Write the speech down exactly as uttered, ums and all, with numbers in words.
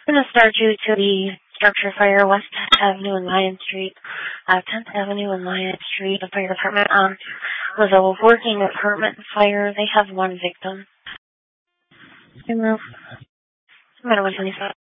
I'm going to start you to the structure fire, West Avenue and Lyon Street, uh, tenth Avenue and Lyon Street. The fire department um, was a working apartment fire. They have one victim. I'm going to